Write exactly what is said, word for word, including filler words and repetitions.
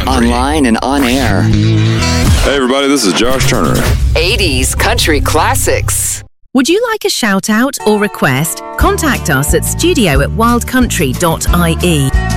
online and on air. Hey everybody, this is Josh Turner. eighties country classics. Would you like a shout out or request? Contact us at studio at wild country dot I E.